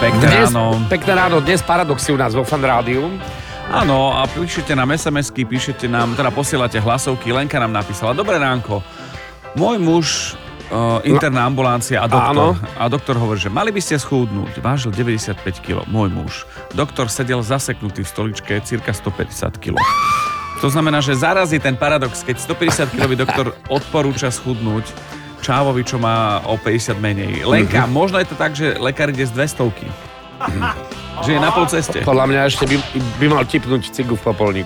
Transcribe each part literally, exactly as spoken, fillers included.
Pekné dnes, ráno. Pekné ráno, dnes paradoxy u nás vo Fan Rádiu. Áno, a píšete nám es em esky, píšete nám, teda posielate hlasovky. Lenka nám napísala: Dobré ránko, môj muž, uh, interná ambulancia a doktor. Áno. A doktor hovorí, že mali by ste schúdnuť. Vážil deväťdesiatpäť kilogramov, môj muž. Doktor sedel zaseknutý v stoličke, cirka stopäťdesiat kilogramov. To znamená, že zarazí ten paradox, keď stopäťdesiat kilogramov doktor odporúča schudnúť Čávovi, čo má o päťdesiat menej. Lenka, mm-hmm. možno je to tak, že lekár ide z dvestovky. Mm-hmm. Že je na pol ceste. Podľa mňa ešte by, by mal tipnúť cigu v popolníku.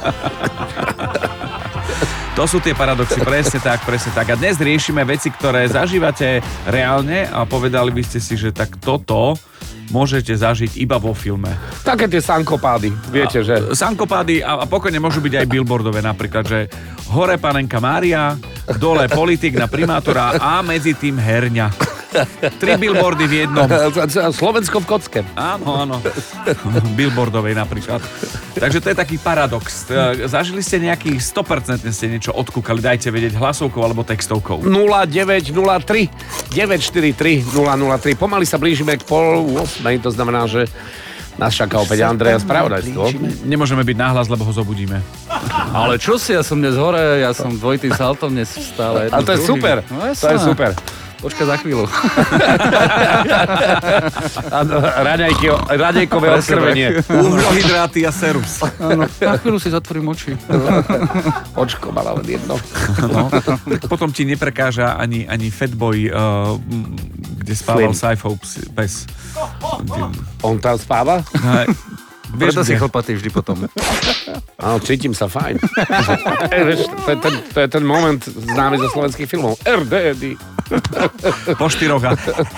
To sú tie paradoxy, presne tak, presne tak. A dnes riešime veci, ktoré zažívate reálne a povedali by ste si, že tak toto môžete zažiť iba vo filme. Také tie sankopády, viete, že... Sankopády a, a pokojne môžu byť aj billboardové, napríklad, že hore panenka Mária, dole politik na primátora a medzi tým herňa. Tri billboardy v jednom. Slovensko v kocke. Áno, áno. Billboardovej napríklad. Takže to je taký paradox. Zažili ste nejaký, sto percent ste niečo odkúkali, dajte vedieť hlasovkou alebo textovkou. nula deväť nula tri deväť štyri tri nula nula tri. Pomaly sa blížime k pol osmej, to znamená, že nás čaká opäť Andreja spravodajstvo. Nemôžeme byť nahlas, lebo ho zobudíme. Ale čo si, ja som dnes hore, ja som dvojitým saltom dnes stále. A to je druhý. super, No, to je super. Počkaj za chvíľu. Raňajkové odkrvenie. Uhlohydráty a serus. Áno, na chvíľu si zatvorím oči. Očko mala len jedno. No. Potom ti neprekáža ani, ani Fatboy, uh, kde spával Saifov pes. On tam spáva? Preto si chlpatý vždy potom. Áno, cítim sa fajn. to, je ten, to je ten moment známy zo slovenských filmov. er dé dé. Po štyroch.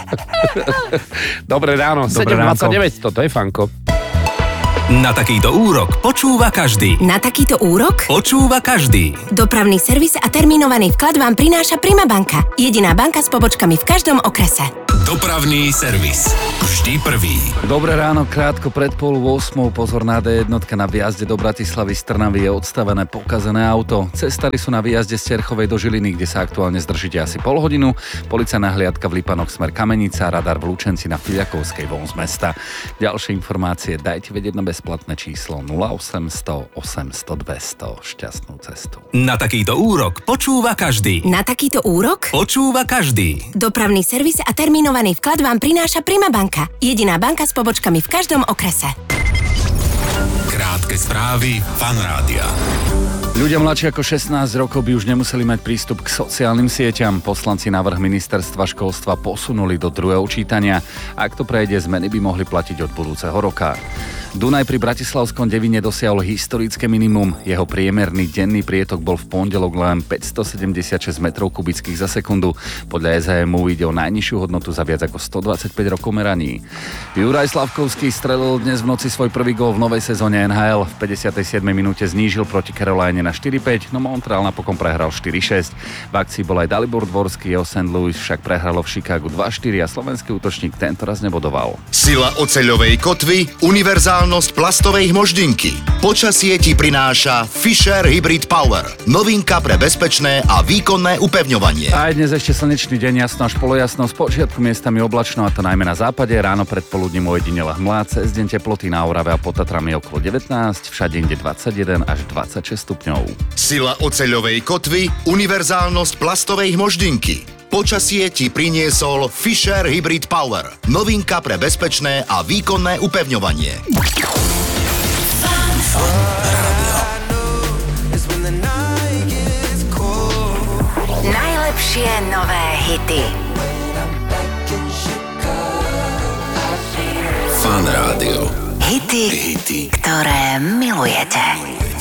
Dobré ráno, sedem dvadsaťdeväť, toto je Fanko. Na takýto úrok počúva každý. Na takýto úrok Počúva každý. dopravný servis a termínovaný vklad vám prináša Prima banka. Jediná banka s pobočkami v každom okrese. Dopravný servis. Vždy prvý. Dobré ráno, krátko pred pol ôsmou, pozor na dé jedna na výjazde do Bratislavy z Trnavy je odstavené pokazené auto. Cestári sú na výjazde z Terchovej do Žiliny, kde sa aktuálne zdržíte asi pol hodinu. Policajná hliadka v Lipanoch smer Kamenica, radar v Lučenci na Filiakovskej von z mesta. Ďalšie informácie dajte vedieť na bezplatné číslo nula osemsto osemsto dvesto. Šťastnú cestu. Na takýto úrok počúva každý. Na takýto úrok Počúva každý. dopravný servis a termínovaný vklad vám prináša Prima banka. Jediná banka s pobočkami v každom okrese. Krátke správy Fan Rádia. Ľudia mladší ako šestnásť rokov by už nemuseli mať prístup k sociálnym sieťam. Poslanci návrh ministerstva školstva posunuli do druhého čítania. Ak to prejde, zmeny by mohli platiť od budúceho roka. Dunaj pri Bratislavskom Devíne dosiahol historické minimum. Jeho priemerný denný prietok bol v pondelok len päťstosedemdesiatšesť metrov kubických za sekundu. Podľa es há em ú ide o najnižšiu hodnotu za viac ako stodvadsaťpäť rokov meraní. Juraj Slavkovský strelil dnes v noci svoj prvý gól v novej sezóne en há el. V päťdesiatej siedmej minúte znížil proti Caroline na štyri päť, no Montreal napokon prehral štyri šesť. V akcii bol aj Dalibor Dvorský, jeho Saint Louis však prehralo v Chicagu dva štyri a slovenský útočník tentoraz nebodoval. Sila oceľovej kotvy, univerzálnosť plastovej hmoždinky. Počasie ti prináša Fisher Hybrid Power. Novinka pre bezpečné a výkonné upevňovanie. Aj dnes ešte slnečný deň, jasno až polojasno, z počiatku miestami oblačno, a to najmä na západe, ráno predpoludním ojedinela hmla, cez deň teploty na Orave a pod Tatrami okolo devätnásť, všade inde dvadsaťjeden až dvadsaťšesť stupňov. Sila oceľovej kotvy, univerzálnosť plastovej hmoždinky. Počasie ti priniesol Fisher Hybrid Power. Novinka pre bezpečné a výkonné upevňovanie. Najlepšie nové hity. Fan Rádio. Hity, Hity, ktoré milujete.